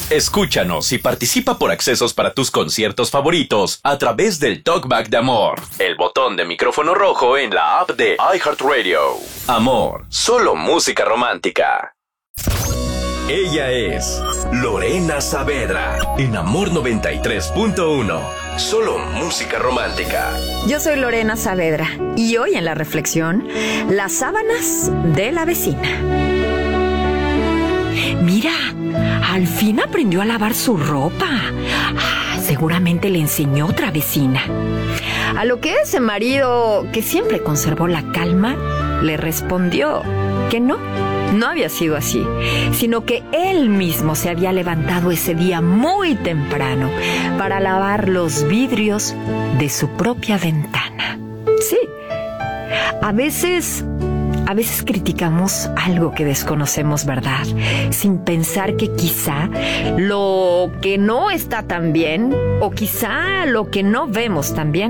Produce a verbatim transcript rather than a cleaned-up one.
Escúchanos y participa por accesos para tus conciertos favoritos a través del Talkback de Amor, el botón de micrófono rojo en la app de iHeartRadio. Amor, solo música romántica. Ella es Lorena Saavedra en Amor noventa y tres punto uno. Solo música romántica. Yo soy Lorena Saavedra y hoy en la reflexión, las sábanas de la vecina. Mira, al fin aprendió a lavar su ropa. Ah, seguramente le enseñó otra vecina. A lo que ese marido, que siempre conservó la calma, le respondió que no, no había sido así, sino que él mismo se había levantado ese día muy temprano para lavar los vidrios de su propia ventana. Sí, a veces... A veces criticamos algo que desconocemos, ¿verdad? Sin pensar que quizá lo que no está tan bien, o quizá lo que no vemos tan bien,